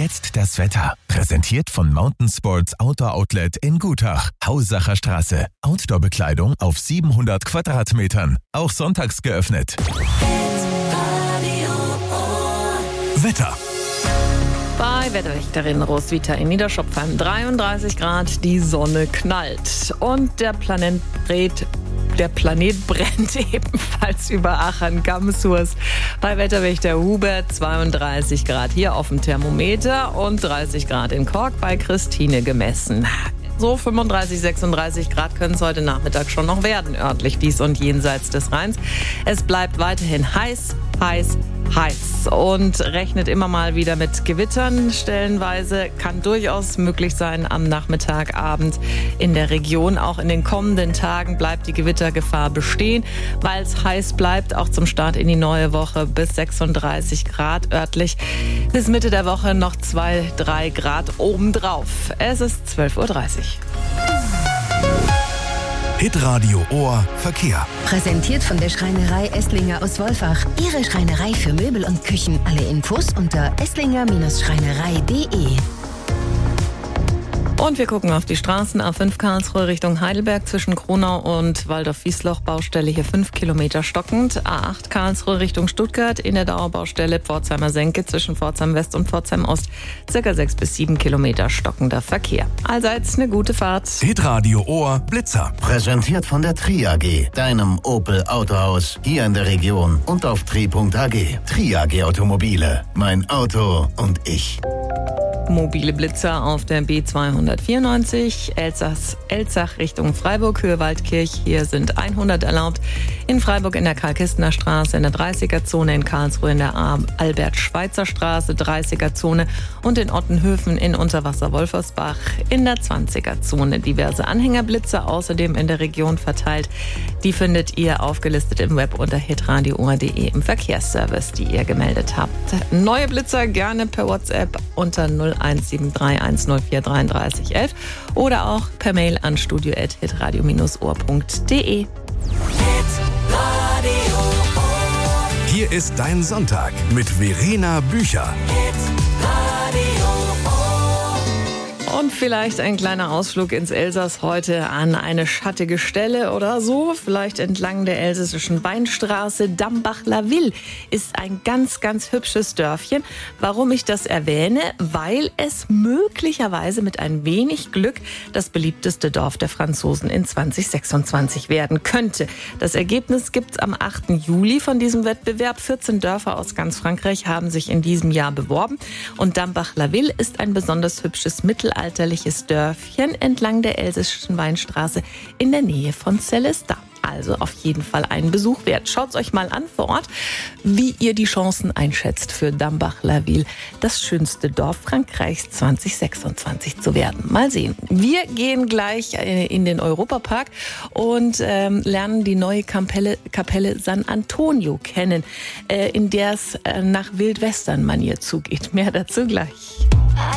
Jetzt das Wetter. Präsentiert von Mountain Sports Outdoor Outlet in Gutach. Haussacher Straße. Outdoor-Bekleidung auf 700 Quadratmetern. Auch sonntags geöffnet. Wetter. Bei Wetterrichterin Roswitha in Niederschopfheim 33 Grad, die Sonne knallt und der Planet brennt ebenfalls über Aachen-Gamshurst. Bei Wetterwächter Hubert 32 Grad hier auf dem Thermometer und 30 Grad in Kork bei Christine gemessen. So 35, 36 Grad können es heute Nachmittag schon noch werden, örtlich dies und jenseits des Rheins. Es bleibt weiterhin heiß und rechnet immer mal wieder mit Gewittern. Stellenweise kann durchaus möglich sein am Nachmittag, Abend in der Region. Auch in den kommenden Tagen bleibt die Gewittergefahr bestehen, weil es heiß bleibt, auch zum Start in die neue Woche bis 36 Grad örtlich. Bis Mitte der Woche noch 2-3 Grad obendrauf. Es ist 12.30 Uhr. Hitradio Ohr Verkehr. Präsentiert von der Schreinerei Esslinger aus Wolfach. Ihre Schreinerei für Möbel und Küchen. Alle Infos unter esslinger-schreinerei.de. Und wir gucken auf die Straßen. A5 Karlsruhe Richtung Heidelberg zwischen Kronau und Waldorf-Wiesloch. Baustelle hier 5 Kilometer stockend. A8 Karlsruhe Richtung Stuttgart in der Dauerbaustelle Pforzheimer Senke zwischen Pforzheim West und Pforzheim Ost. Circa 6 bis 7 Kilometer stockender Verkehr. Allseits eine gute Fahrt. Hitradio Ohr Blitzer. Präsentiert von der Tri AG, deinem Opel Autohaus hier in der Region und auf tri.ag. Tri AG Automobile. Mein Auto und ich. Mobile Blitzer auf der B294, Elzach Richtung Freiburg, Höhe Waldkirch. Hier sind 100 erlaubt. In Freiburg in der Karl-Kistner Straße, in der 30er-Zone, in Karlsruhe in der Albert-Schweitzer-Straße, 30er-Zone und in Ottenhöfen in Unterwasser-Wolfersbach in der 20er-Zone. Diverse Anhängerblitzer außerdem in der Region verteilt. Die findet ihr aufgelistet im Web unter hitradio.de im Verkehrsservice, die ihr gemeldet habt. Neue Blitzer gerne per WhatsApp unter 017310433311 oder auch per Mail an studio@hitradio-ohr.de. Hier ist dein Sonntag mit Verena Bücher. Und vielleicht ein kleiner Ausflug ins Elsass heute an eine schattige Stelle oder so. Vielleicht entlang der elsässischen Weinstraße. Dambach-la-Ville ist ein ganz, ganz hübsches Dörfchen. Warum ich das erwähne? Weil es möglicherweise mit ein wenig Glück das beliebteste Dorf der Franzosen in 2026 werden könnte. Das Ergebnis gibt's am 8. Juli von diesem Wettbewerb. 14 Dörfer aus ganz Frankreich haben sich in diesem Jahr beworben. Und Dambach-la-Ville ist ein besonders hübsches mittelalterliches Dörfchen entlang der elsässischen Weinstraße in der Nähe von Célestat. Also auf jeden Fall einen Besuch wert. Schaut's euch mal an vor Ort, wie ihr die Chancen einschätzt für Dambach-la-Ville, das schönste Dorf Frankreichs 2026 zu werden. Mal sehen. Wir gehen gleich in den Europapark und lernen die neue Kapelle San Antonio kennen, in der es nach Wildwestern-Manier zugeht. Mehr dazu gleich.